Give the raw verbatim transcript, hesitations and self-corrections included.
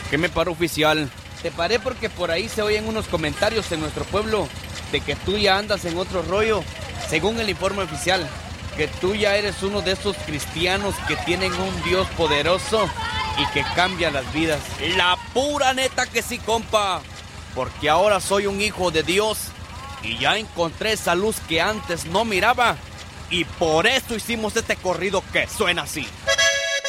qué me paró, oficial? Te paré porque por ahí se oyen unos comentarios en nuestro pueblo de que tú ya andas en otro rollo, según el informe oficial, que tú ya eres uno de esos cristianos que tienen un Dios poderoso y que cambia las vidas. La pura neta que sí, compa, porque ahora soy un hijo de Dios y ya encontré esa luz que antes no miraba, y por eso hicimos este corrido que suena así.